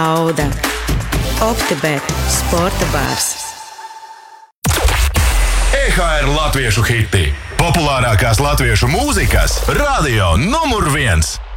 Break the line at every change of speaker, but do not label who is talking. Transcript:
Auda, Optibet, Sporta bārs.
EHR latviešu hiti. Populārākās latviešu mūzikas radio numur 1.